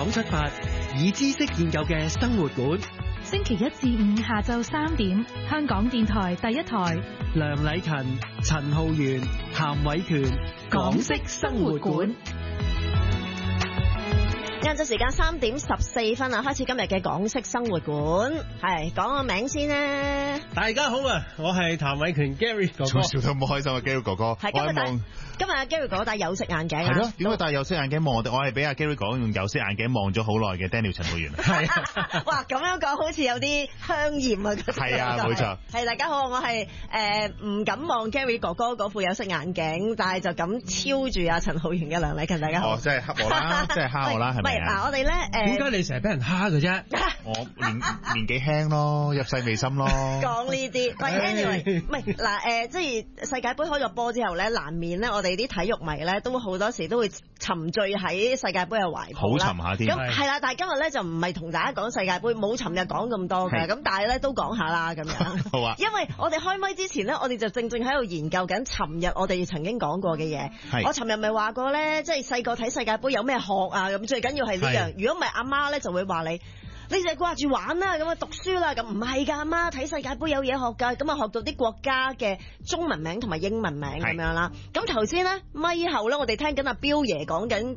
港出發，以知識建構嘅生活館。 星期一至五下晝3點，香港電台第一台。 梁禮勤、陳浩源、譚偉權，港式生活館。 晏晝時間3點14分啊，開始今日嘅港式生活館。係講個名先啦。 大家好啊，我係譚偉權 Gary 哥哥。 笑得咁開心啊 Gary 哥哥。 係今日阿 Gary 哥哥戴有色眼鏡啊。 係咯，點解戴有色眼鏡望我哋？我係俾阿 Gary 哥哥用有色眼鏡望咗好耐嘅 Daniel 陳浩源。 係啊。哇，咁樣講好似有啲香豔啊。 係啊，冇錯。 係大家好，我係唔敢望 Gary 哥哥嗰副有色眼鏡，但係就咁超住阿陳浩源嘅梁禮勤。大家好。 哦，即係黑我啦，即係蝦我啦，係咪？ 嗱，我哋咧點解你成日俾人蝦嘅啫？ 我年紀輕咯，入世未深咯。 講呢啲，喂 anyway， 唔係嗱即係世界盃開咗波之後咧，難免咧我哋啲體育迷咧都好多時都會沉醉喺世界盃嘅懷抱啦。 好沉下添。 咁係啦，但係今日咧就唔係同大家講世界盃，冇尋日講咁多嘅，咁但係咧都講下啦咁樣。 好啊。 因為我哋開麥之前咧，我哋就正喺度研究緊尋日我哋曾經講過嘅嘢。我尋日咪話過咧，即係細個睇世界盃有咩學啊？咁最緊要係呢樣。如果唔係阿媽咧就會話你就掛住玩啦，咁啊讀書啦，咁唔係㗎，阿媽睇世界盃有嘢學㗎，咁啊學到啲國家嘅中文名同埋英文名咁樣啦。咁頭先咧咪後咧，我哋聽緊阿彪爺講緊